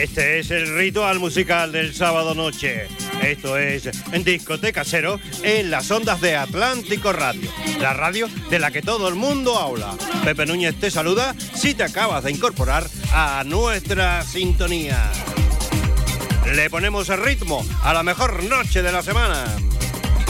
Este es el ritual musical del sábado noche. Esto es en Discoteca Cero, en las ondas de Atlántico Radio, la radio de la que todo el mundo habla. Pepe Núñez te saluda si te acabas de incorporar a nuestra sintonía. Le ponemos el ritmo a la mejor noche de la semana.